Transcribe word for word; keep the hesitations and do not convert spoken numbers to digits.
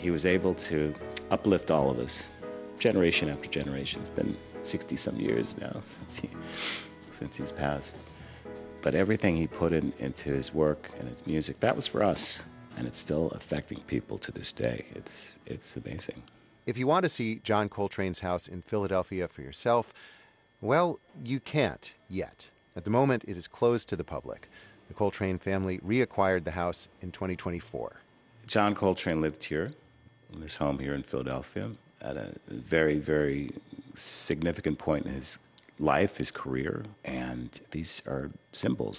he was able to uplift all of us, generation after generation. It's been sixty-some years now since, he, since he's passed. But everything he put in, into his work and his music, that was for us. And it's still affecting people to this day. It's, it's amazing. If you want to see John Coltrane's house in Philadelphia for yourself, well, you can't yet. At the moment, it is closed to the public. The Coltrane family reacquired the house in twenty twenty-four. John Coltrane lived here, in his home here in Philadelphia, at a very, very significant point in his life, his career, and these are symbols